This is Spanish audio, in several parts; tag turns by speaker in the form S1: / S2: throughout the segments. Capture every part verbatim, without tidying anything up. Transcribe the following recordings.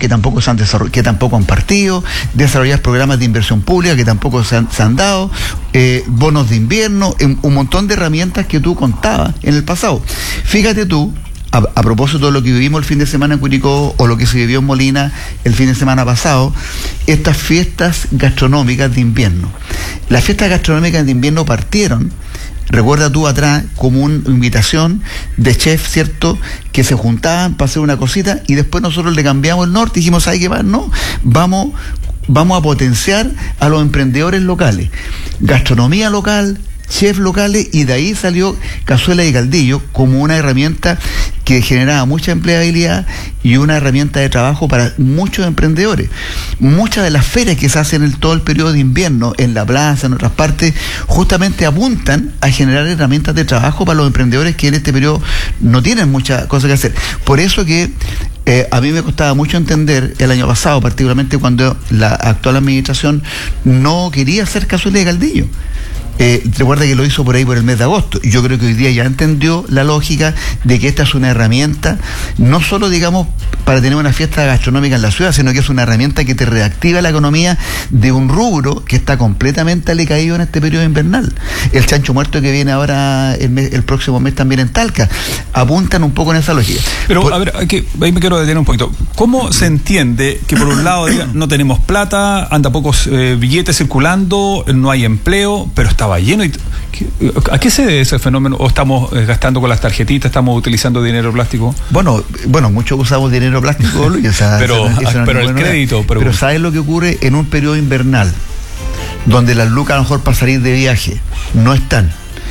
S1: que tampoco se han desarrollado, que tampoco han partido, desarrollar programas de inversión pública que tampoco se han, se han dado, eh, bonos de invierno, un, un montón de herramientas que tú contabas en el pasado. Fíjate tú, a, a propósito de lo que vivimos el fin de semana en Curicó o lo que se vivió en Molina el fin de semana pasado, estas fiestas gastronómicas de invierno. Las fiestas gastronómicas de invierno partieron, recuerda tú atrás, como una invitación de chefs, ¿cierto?, que se juntaban para hacer una cosita y después nosotros le cambiamos el norte y dijimos, ¿sabes qué más? No, vamos, vamos a potenciar a los emprendedores locales. Gastronomía local, chefs locales, y de ahí salió Cazuela y Caldillo como una herramienta que generaba mucha empleabilidad y una herramienta de trabajo para muchos emprendedores. Muchas de las ferias que se hacen en todo el periodo de invierno, en la plaza, en otras partes, justamente apuntan a generar herramientas de trabajo para los emprendedores que en este periodo no tienen muchas cosas que hacer. Por eso que eh, a mí me costaba mucho entender el año pasado, particularmente cuando la actual administración no quería hacer Cazuela y Caldillo. Eh, recuerda que lo hizo por ahí por el mes de agosto, y yo creo que hoy día ya entendió la lógica de que esta es una herramienta no solo, digamos, para tener una fiesta gastronómica en la ciudad, sino que es una herramienta que te reactiva la economía de un rubro que está completamente alicaído en este periodo invernal. El chancho muerto que viene ahora el, mes, el próximo mes también en Talca, apuntan un poco en esa lógica.
S2: Pero
S1: por,
S2: a ver, aquí, ahí me quiero detener un poquito. ¿Cómo se entiende que por un lado digan, no tenemos plata, anda pocos eh, billetes circulando, no hay empleo, pero estaba lleno? Y, ¿a qué se debe ese fenómeno? ¿O estamos eh, gastando con las tarjetitas, estamos utilizando dinero plástico?
S1: Bueno, bueno, muchos usamos dinero plástico, Luis, o sea,
S2: pero,
S1: eso no, eso no
S2: pero el crédito. Pero,
S1: pero ¿sabes lo que ocurre en un periodo invernal? Donde las lucas a lo mejor para salir de viaje no están,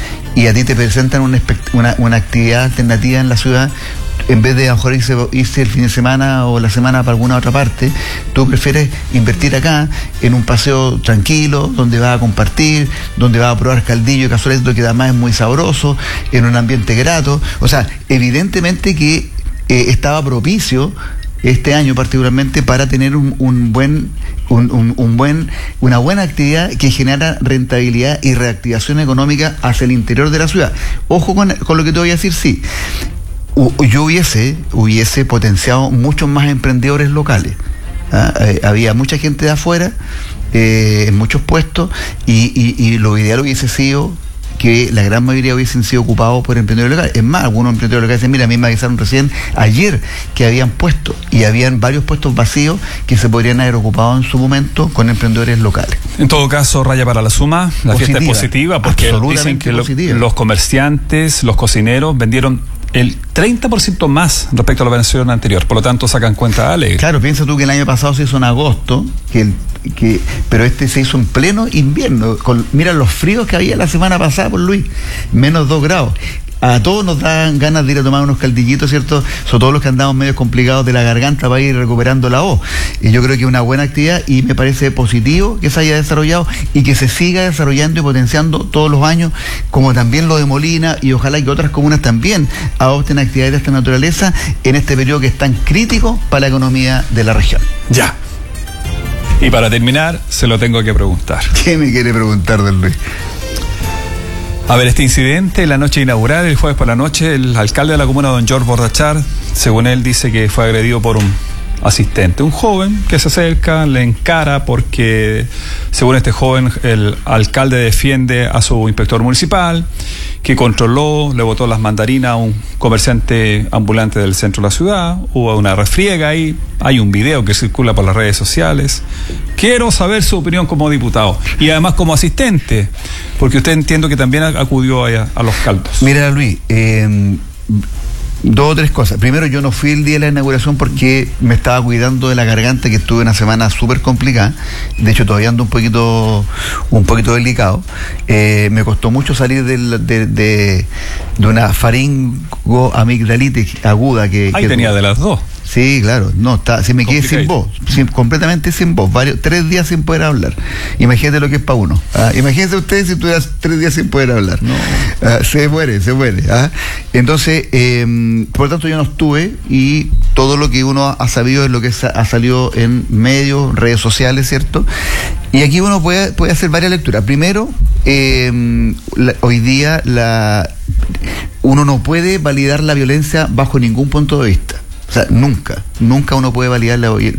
S1: y a ti te presentan una, una, una actividad alternativa en la ciudad. En vez de a lo mejor irse, irse el fin de semana o la semana para alguna otra parte, tú prefieres invertir acá en un paseo tranquilo, donde vas a compartir, donde vas a probar caldillo y cazuela, que además es muy sabroso, en un ambiente grato. O sea, evidentemente que eh, estaba propicio este año particularmente para tener un, un buen un, un, un buen una buena actividad que genera rentabilidad y reactivación económica hacia el interior de la ciudad. Ojo con, con lo que te voy a decir, sí. Yo hubiese, hubiese potenciado muchos más emprendedores locales. ¿Ah? Eh, había mucha gente de afuera eh, en muchos puestos y, y, y lo ideal hubiese sido que la gran mayoría hubiesen sido ocupados por emprendedores locales. Es más, algunos emprendedores locales dicen, mira, a mí me avisaron recién ayer que habían puestos, y habían varios puestos vacíos que se podrían haber ocupado en su momento con emprendedores locales.
S2: En todo caso, raya para la suma, la positiva, fiesta es positiva, porque dicen que lo, los comerciantes, los cocineros vendieron el treinta por ciento más respecto a la versión anterior, por lo tanto sacan cuenta alegre.
S1: Claro, piensa tú que el año pasado se hizo en agosto, que el, que pero este se hizo en pleno invierno, con, mira los fríos que había la semana pasada, por Luis, menos dos grados. A todos nos dan ganas de ir a tomar unos caldillitos, ¿cierto? Sobre todo los que andamos medio complicados de la garganta para ir recuperando la voz. Y yo creo que es una buena actividad y me parece positivo que se haya desarrollado y que se siga desarrollando y potenciando todos los años, como también lo de Molina, y ojalá que otras comunas también adopten actividades de esta naturaleza en este periodo que es tan crítico para la economía de la región.
S2: Ya. Y para terminar, se lo tengo que preguntar.
S1: ¿Qué me quiere preguntar, don Luis?
S2: A ver, este incidente, la noche inaugural, el jueves por la noche, el alcalde de la comuna, don George Bordachar, según él dice que fue agredido por un asistente, un joven que se acerca, le encara porque, según este joven, el alcalde defiende a su inspector municipal, que controló, le botó las mandarinas a un comerciante ambulante del centro de la ciudad, hubo una refriega ahí, hay un video que circula por las redes sociales. Quiero saber su opinión como diputado y además como asistente, porque usted entiendo que también acudió a, a los caldos.
S1: Mira, Luis, eh, dos o tres cosas. Primero, yo no fui el día de la inauguración porque me estaba cuidando de la garganta, que estuve una semana súper complicada. De hecho, todavía ando un poquito un poquito delicado. Eh, me costó mucho salir de, de, de, de una faringoamigdalitis aguda que...
S2: Ahí
S1: que
S2: tenía
S1: tuve.
S2: De las dos.
S1: Sí, claro, no, está, si me quedé sin voz, sin, completamente sin voz, varios, tres días sin poder hablar. Imagínate lo que es para uno. ¿Ah? Imagínense ustedes si tuvieras tres días sin poder hablar.
S2: No.
S1: ¿Ah? Se muere, se muere. ¿Ah? Entonces, eh, por lo tanto yo no estuve, y todo lo que uno ha sabido es lo que ha salido en medios, redes sociales, ¿cierto? Y aquí uno puede, puede hacer varias lecturas. Primero, eh, la, hoy día la, uno no puede validar la violencia bajo ningún punto de vista. O sea, nunca, nunca uno puede validar la,